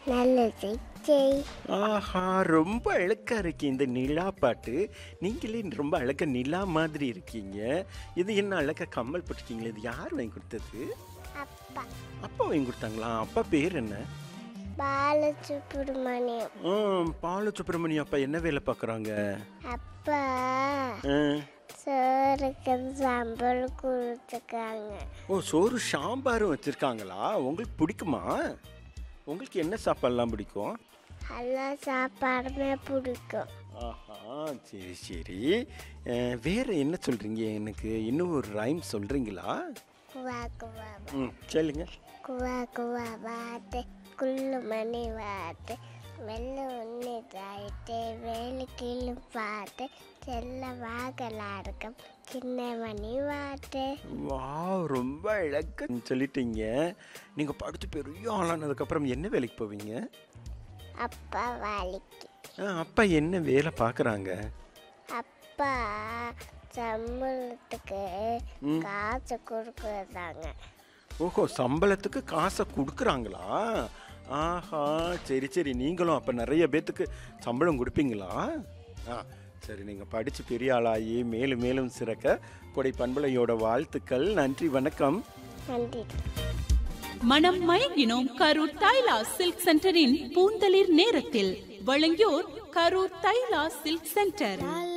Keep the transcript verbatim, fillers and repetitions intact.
நல்லது. ஆஹா, ரொம்ப அழகா இருக்கு இந்த நிலா பாட்டு. நீங்களே ரொம்ப அழகா நிலா மாதிரி இருக்கீங்க. இது என்ன அழகா கம்மல் போட்டிருக்கீங்களே, இது யார் வாங்கி கொடுத்தது? அப்பா அப்பா வாங்கி கொடுத்தாங்களா? அப்பா பேர் என்ன? பாலசுப்ரமணியம். ஆ, பாலசுப்ரமணியம் அப்பா என்ன வேலை பார்க்குறாங்க? அப்பா ஆ. சோறுக்கு சம்பளம் கொடுத்துருக்காங்க. ஓ, சோறு சாம்பாரும் வச்சுருக்காங்களா? உங்களுக்கு பிடிக்குமா? உங்களுக்கு என்ன சாப்பாடுலாம் பிடிக்கும்? எல்லா சாப்பாடுமே பிடிக்கும். ஆஹா, சரி சரி. அஹ், வேற என்ன சொல்கிறீங்க? எனக்கு இன்னும் ஒரு ரைம் சொல்கிறீங்களா? குவா குவா ம், சொல்லுங்க. குவா குவா வாத்து குள்ளு மணி வாத்து வெள்ளை ஒன்று தாயிட்டு வேலு கீழு பார்த்து செல்ல வாகலா இருக்கும் சின்ன மணி வாத்து. வா, ரொம்ப அழகா சொல்லிட்டீங்க. நீங்கள் படித்து பெரிய ஆளானதுக்கப்புறம் என்ன வேலைக்கு போவீங்க? அப்பா வேலைக்கு. ஆ, அப்பா என்ன வேலை பார்க்குறாங்க? அப்பா சம்பளத்துக்கு ம். காசு கொடுக்குறாங்க. ஓஹோ, சம்பளத்துக்கு காசை கொடுக்குறாங்களா? ஆஹா, சரி சரி. நீங்களும் அப்போ நிறைய பேத்துக்கு சம்பளம் கொடுப்பீங்களா? ஆ, சரி. நீங்கள் படித்து பெரிய ஆளாகி மேலும் மேலும் சிறக்க கொடை பண்பலையோட வாழ்த்துக்கள். நன்றி, வணக்கம். நன்றி. மனம் மயங்கினோம் கரூர் தைலா சில்க் சென்டரின் பூந்தளிர் நேரத்தில் வழங்கியோர் கரூர் தைலா சில்க் சென்டர்.